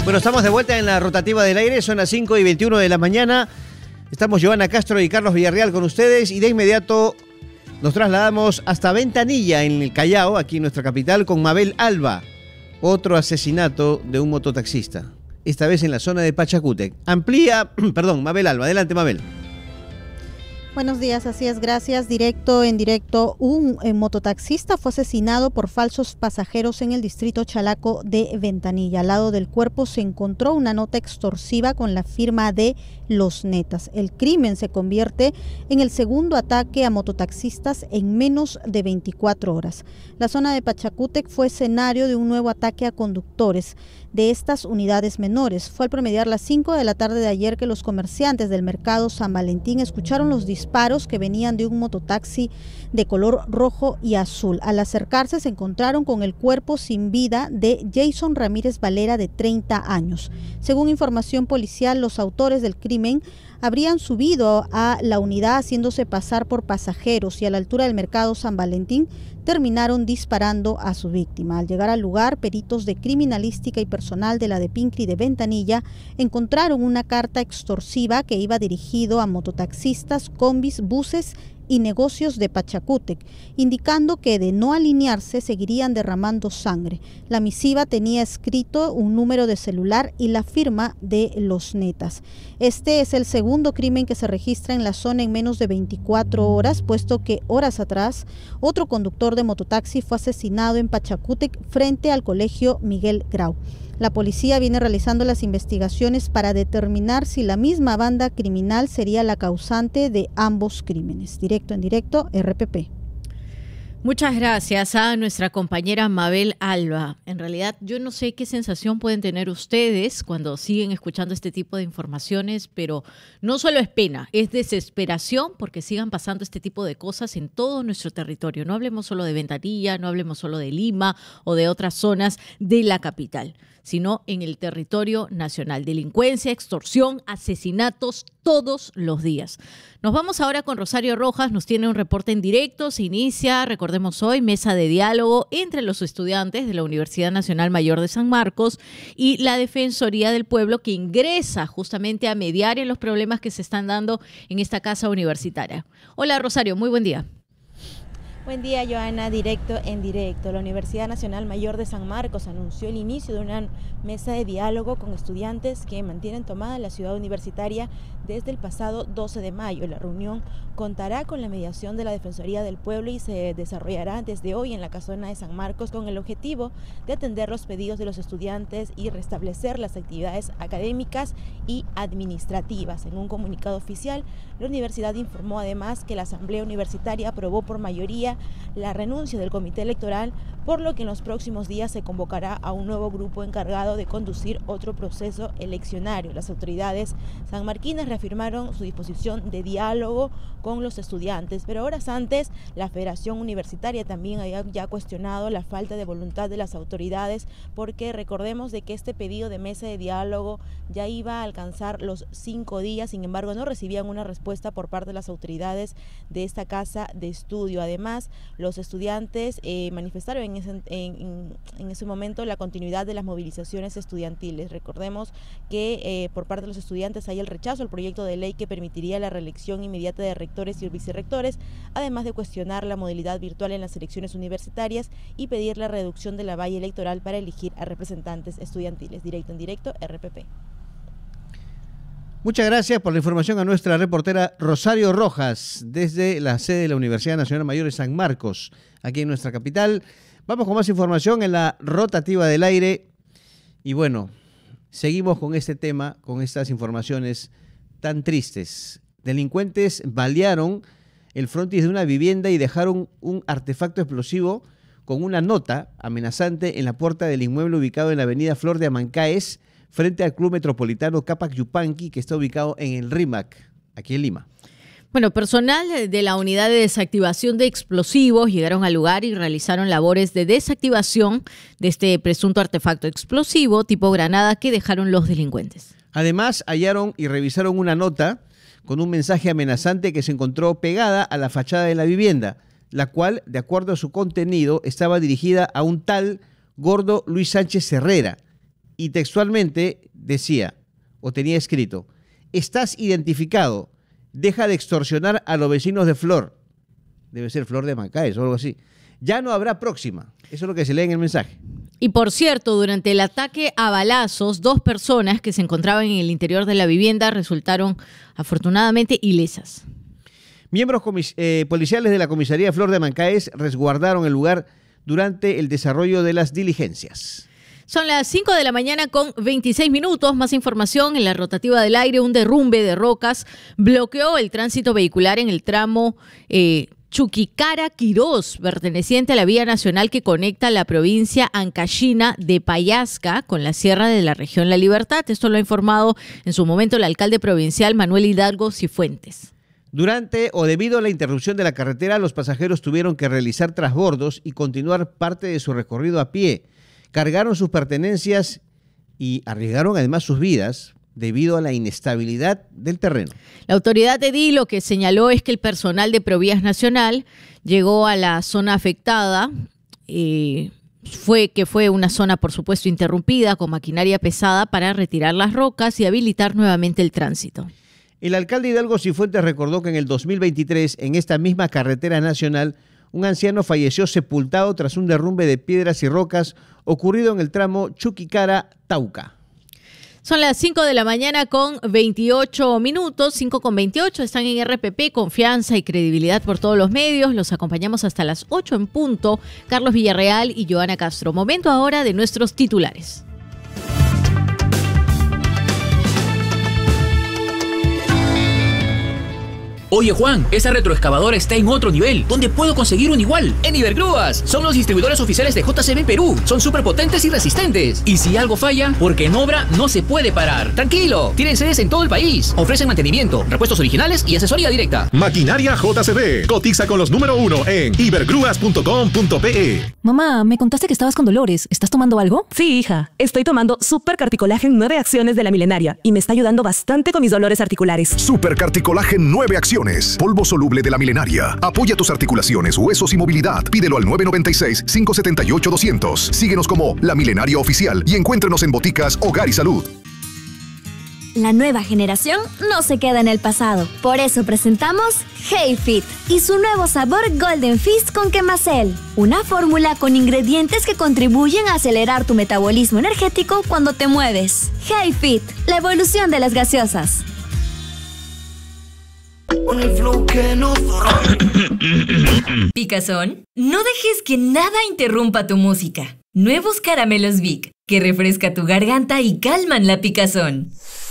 Bueno, estamos de vuelta en la rotativa del aire, son las 5:21 de la mañana. Estamos Giovanna Castro y Carlos Villarreal con ustedes y de inmediato nos trasladamos hasta Ventanilla, en el Callao, aquí en nuestra capital, con Mabel Alba. Otro asesinato de un mototaxista, esta vez en la zona de Pachacútec. Mabel Alba. Adelante, Mabel. Buenos días, así es, gracias. En directo, un mototaxista fue asesinado por falsos pasajeros en el distrito Chalaco de Ventanilla. Al lado del cuerpo se encontró una nota extorsiva con la firma de Los Netas. El crimen se convierte en el segundo ataque a mototaxistas en menos de 24 horas. La zona de Pachacútec fue escenario de un nuevo ataque a conductores de estas unidades menores. Fue al promediar las 5 de la tarde de ayer que los comerciantes del mercado San Valentín escucharon los disparos que venían de un mototaxi de color rojo y azul. Al acercarse se encontraron con el cuerpo sin vida de Jason Ramírez Valera, de 30 años. Según información policial, los autores del crimen habrían subido a la unidad haciéndose pasar por pasajeros y a la altura del mercado San Valentín terminaron disparando a su víctima. Al llegar al lugar, peritos de criminalística y personal de la DEPINCRI de Ventanilla encontraron una carta extorsiva que iba dirigido a mototaxistas, combis, buses y negocios de Pachacútec, indicando que de no alinearse seguirían derramando sangre. La misiva tenía escrito un número de celular y la firma de Los Netas. Este es el segundo crimen que se registra en la zona en menos de 24 horas, puesto que horas atrás otro conductor de mototaxi fue asesinado en Pachacútec frente al colegio Miguel Grau. La policía viene realizando las investigaciones para determinar si la misma banda criminal sería la causante de ambos crímenes. Directo en directo, RPP. Muchas gracias a nuestra compañera Mabel Alba. En realidad, yo no sé qué sensación pueden tener ustedes cuando siguen escuchando este tipo de informaciones, pero no solo es pena, es desesperación porque sigan pasando este tipo de cosas en todo nuestro territorio. No hablemos solo de Ventanilla, no hablemos solo de Lima o de otras zonas de la capital, sino en el territorio nacional. Delincuencia, extorsión, asesinatos todos los días. Nos vamos ahora con Rosario Rojas, nos tiene un reporte en directo. Se inicia, recordemos hoy, mesa de diálogo entre los estudiantes de la Universidad Nacional Mayor de San Marcos y la Defensoría del Pueblo, que ingresa justamente a mediar en los problemas que se están dando en esta casa universitaria. Hola Rosario, muy buen día. Buen día, Joana. Directo en directo. La Universidad Nacional Mayor de San Marcos anunció el inicio de una mesa de diálogo con estudiantes que mantienen tomada la ciudad universitaria desde el pasado 12 de mayo. La reunión contará con la mediación de la Defensoría del Pueblo y se desarrollará desde hoy en la casona de San Marcos con el objetivo de atender los pedidos de los estudiantes y restablecer las actividades académicas y administrativas. En un comunicado oficial, la universidad informó además que la Asamblea Universitaria aprobó por mayoría la renuncia del comité electoral, por lo que en los próximos días se convocará a un nuevo grupo encargado de conducir otro proceso eleccionario. Las autoridades sanmarquinas reafirmaron su disposición de diálogo con los estudiantes, pero horas antes la Federación Universitaria también había ya cuestionado la falta de voluntad de las autoridades, porque recordemos de que este pedido de mesa de diálogo ya iba a alcanzar los 5 días, sin embargo no recibían una respuesta por parte de las autoridades de esta casa de estudio. Además, los estudiantes manifestaron en ese momento la continuidad de las movilizaciones estudiantiles. Recordemos que por parte de los estudiantes hay el rechazo al proyecto de ley que permitiría la reelección inmediata de rectores y vicerrectores, además de cuestionar la modalidad virtual en las elecciones universitarias y pedir la reducción de la valla electoral para elegir a representantes estudiantiles. Directo en directo, RPP. Muchas gracias por la información a nuestra reportera Rosario Rojas desde la sede de la Universidad Nacional Mayor de San Marcos, aquí en nuestra capital. Vamos con más información en la rotativa del aire. Y bueno, seguimos con este tema, con estas informaciones tan tristes. Delincuentes balearon el frontis de una vivienda y dejaron un artefacto explosivo con una nota amenazante en la puerta del inmueble ubicado en la avenida Flor de Amancaes, frente al Club Metropolitano Capac Yupanqui, que está ubicado en el RIMAC, aquí en Lima. Bueno, personal de la unidad de desactivación de explosivos llegaron al lugar y realizaron labores de desactivación de este presunto artefacto explosivo tipo granada que dejaron los delincuentes. Además, hallaron y revisaron una nota con un mensaje amenazante que se encontró pegada a la fachada de la vivienda, la cual, de acuerdo a su contenido, estaba dirigida a un tal Gordo Luis Sánchez Herrera, y textualmente decía, o tenía escrito, estás identificado, deja de extorsionar a los vecinos de Flor. Debe ser Flor de Macaes o algo así. Ya no habrá próxima. Eso es lo que se lee en el mensaje. Y por cierto, durante el ataque a balazos, 2 personas que se encontraban en el interior de la vivienda resultaron afortunadamente ilesas. Miembros policiales de la comisaría Flor de Macaes resguardaron el lugar durante el desarrollo de las diligencias. Son las 5 de la mañana con 26 minutos. Más información en la rotativa del aire. Un derrumbe de rocas bloqueó el tránsito vehicular en el tramo Chuquicara-Quirós, perteneciente a la vía nacional que conecta la provincia Ancashina de Payasca con la sierra de la región La Libertad. Esto lo ha informado en su momento el alcalde provincial Manuel Hidalgo Cifuentes. Durante o debido a la interrupción de la carretera, los pasajeros tuvieron que realizar transbordos y continuar parte de su recorrido a pie. Cargaron sus pertenencias y arriesgaron además sus vidas debido a la inestabilidad del terreno. La autoridad edil lo que señaló es que el personal de Provías Nacional llegó a la zona afectada, fue una zona por supuesto interrumpida con maquinaria pesada para retirar las rocas y habilitar nuevamente el tránsito. El alcalde Hidalgo Cifuentes recordó que en el 2023, en esta misma carretera nacional, un anciano falleció sepultado tras un derrumbe de piedras y rocas ocurrido en el tramo Chuquicara-Tauca. Son las 5 de la mañana con 28 minutos, 5 con 28, están en RPP, confianza y credibilidad por todos los medios. Los acompañamos hasta las 8 en punto, Carlos Villarreal y Joana Castro. Momento ahora de nuestros titulares. Oye Juan, esa retroexcavadora está en otro nivel. ¿Dónde puedo conseguir un igual? En Ibergrúas. Son los distribuidores oficiales de JCB Perú. Son súper potentes y resistentes. Y si algo falla, porque en obra no se puede parar. Tranquilo, tienen sedes en todo el país. Ofrecen mantenimiento, repuestos originales y asesoría directa. Maquinaria JCB. Cotiza con los número 1 en ibergrúas.com.pe. Mamá, me contaste que estabas con dolores. ¿Estás tomando algo? Sí, hija. Estoy tomando Supercarticolagen 9 acciones de la Milenaria y me está ayudando bastante con mis dolores articulares. Supercarticolagen 9 acciones. Polvo soluble de la Milenaria. Apoya tus articulaciones, huesos y movilidad. Pídelo al 996-578-200. Síguenos como La Milenaria Oficial y encuéntrenos en boticas Hogar y Salud. La nueva generación no se queda en el pasado. Por eso presentamos Hey Fit y su nuevo sabor Golden Fizz con Quemacel. Una fórmula con ingredientes que contribuyen a acelerar tu metabolismo energético cuando te mueves. Hey Fit, la evolución de las gaseosas. Picazón, no dejes que nada interrumpa tu música. Nuevos caramelos Vic, que refresca tu garganta y calman la picazón.